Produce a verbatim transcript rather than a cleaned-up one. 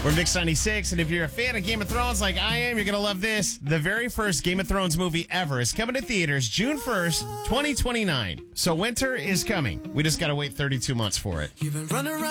We're Mix ninety-six, and if you're a fan of Game of Thrones like I am, you're going to love this. The very first Game of Thrones movie ever is coming to theaters June first, twenty twenty-nine. So winter is coming. We just got to wait thirty-two months for it. You've been running around.